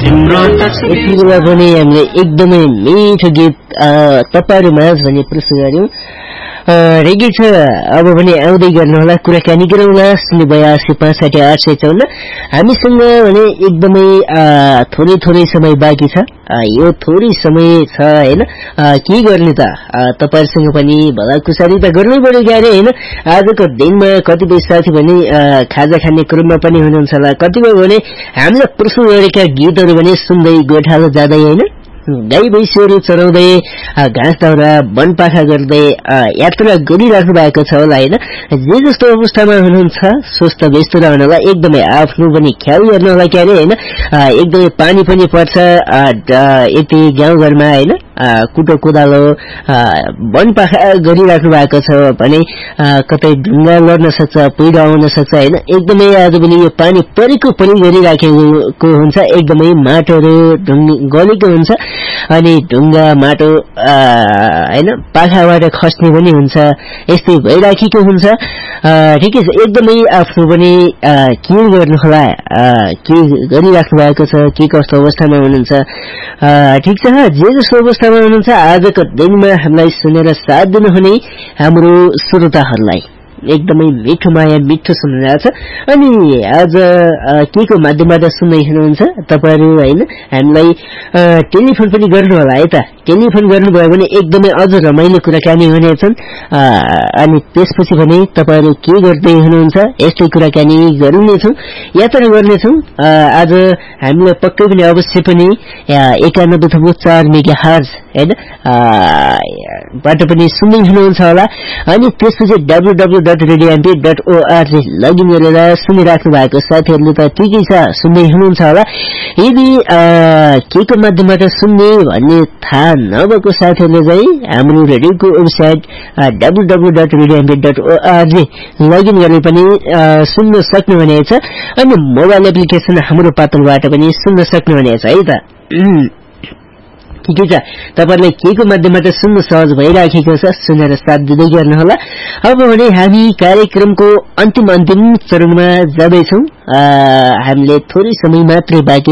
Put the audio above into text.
यति बेला पनि हामीले एकदमै मिठो गीत तपाईहरु माझ भन्ने प्रश्न गर्यौं रेडी छ अब भने आउँदै गर्नुहोला कुराकानी गरौँला 082656854 हामीसँग भने एकदमै थोरै समय बाँकी छ यो थोरै समय छ हैन के गर्ने त तपाईहरुसँग पनि भलाकुसारी त गर्नै पर्यो क्यारे हैन आजको दिनमा कतिपय साथी भने खाजा खाने क्रममा पनि हुनुहुन्छ होला कतिपय भने हामीले प्रश्न गरेका गीतहरु भने सुन्दै गोठालो जाँदै हैन गाई भैँसीहरु चराउँदै घाँस दाउरा वनपाखा गर्दै यात्रा गरिराख्नु भएको छ होला हैन जे जस्तो अवस्थामा हुनुहुन्छ स्वस्थ व्यस्त रहनलाई एकदमै आफ्नो पनि ख्याल गर्न होला क्यारे हैन एकदमै पानी पनि पर्छ यति गाउँघरमा हैन कुटो कोदालो वनपाखा गरिराख्नु भएको छ भने कतै ढुङ्गा लड्न सक्छ पहिरो आउन सक्छ हैन एकदमै आज पनि यो पानी परेको पनि गरिराखेको हुन्छ एकदमै माटोहरु गलेको हुन्छ अनि ढुङ्गा माटो हैन पाखाबाट खस्ने पनि हुन्छ यस्तै भइराखेको हुन्छ ठिकै छ एकदमै आफ्नो पनि के गर्नु होला के गरिराख्नु भएको छ के कस्तो अवस्थामा हुनुहुन्छ ठीक छ जे जस्तो अवस्थामा हुनुहुन्छ आजको दिनमा हामीलाई सुनेर साथ दिनुहुने हाम्रो श्रोताहरूलाई एकदमै मिठो माया मिठो सम्झना छ अनि आज केको माध्यमबाट सुन्दै हुनुहुन्छ तपाईहरु हैन हामीलाई टेलिफोन पनि गर्नु होला है त टेलिफोन गर्नुभयो भने एकदमै अझ रमाइलो कुराकानी हुनेछन् अनि त्यसपछि भने तपाईहरु के गर्दै हुनुहुन्छ यस्तै कुराकानी गर्नेछौं यात्रा गर्नेछौं आज हामीले पक्कै पनि अवश्य पनि 91.4 मेगाहर्ज हैन बाट पनि सुन्दै हुनुहुन्छ होला अनि त्यसपछि www.radiomp.org लगइन गरेर सुनिराख्नु भएको साथीहरुले त ठिकै छ सुन्दै हुनुहुन्छ होला यदि केको माध्यमबाट सुन्ने भन्ने थाहा नभएको साथीहरुले चाहिँ हाम्रो रेडियोको वेबसाइट www.radiomp.org लगइन गरेर पनि सुन्न सक्नुहुनेछ अनि मोबाइल एप्लिकेसन हाम्रो पातलबाट पनि सुन्न सक्नुहुनेछ है त ठिकै छ तपाईहरुले केको माध्यमबाट सुन्न सहज भइराखेको छ सुनेर साथ दिँदै गर्नुहोला अब भने हामी कार्यक्रमको अन्तिम चरणमा जाँदै छौं हामीले थोरै समय मात्रै बाँकी